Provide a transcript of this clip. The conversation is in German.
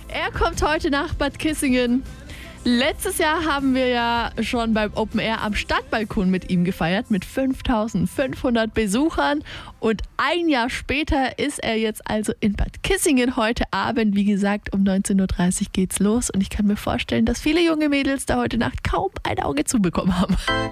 Er kommt heute nach Bad Kissingen. Letztes Jahr haben wir ja schon beim Open Air am Stadtbalkon mit ihm gefeiert, mit 5500 Besuchern. Und ein Jahr später ist er jetzt also in Bad Kissingen heute Abend. Wie gesagt, um 19.30 Uhr geht's los. Und ich kann mir vorstellen, dass viele junge Mädels da heute Nacht kaum ein Auge zubekommen haben.